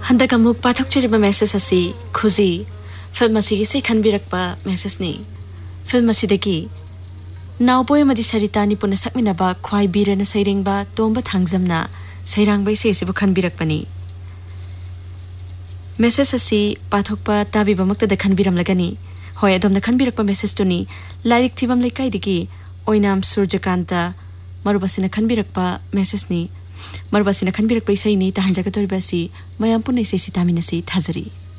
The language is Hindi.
हंदक अमुक पाठकचरिबा मेसेज असी खुजी फिल्म असिगी से खनबिरकपा मेसेज नि फिल्म असिदगी नावबोय मदि सरितानी पुन सकमिनबा ख्वाई बीरन सैरेंगबा तोंबा थांगजमना सैरांगबै से सिबु खनबिरकपनी मेसेज असी पाठकपा ताबिबमक्तदा खनबिरमलगनी होय अदोमना खनबिरकपा message Tuni lyric थिबम लेकाइदगी ओइनाम Suryakanta मरुबसिना खनबिरकपा message नि मरुबसिना खनबिरकपा इसैनी तहंजगतोरिबासी मयाम पुनै से सितामिनसी थाजरी।